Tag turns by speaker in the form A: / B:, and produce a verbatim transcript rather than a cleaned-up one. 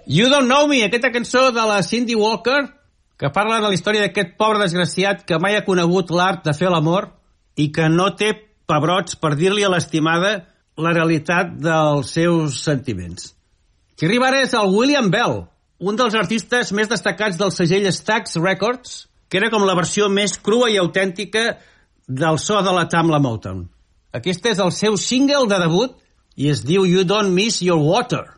A: You Don't Know Me, aquesta cançó de la Cindy Walker, que parla de la història d'aquest pobre desgraciat que mai ha conegut l'art de fer l'amor i que no té pebrots per dir-li a l'estimada la realitat dels seus sentiments. Qui arriba ara és el William Bell, un dels artistes més destacats del segell Stax Records, que era com la versió més crua i autèntica del so de la Tamla Motown. Aquest és el seu single de debut i es diu You Don't Miss Your Water.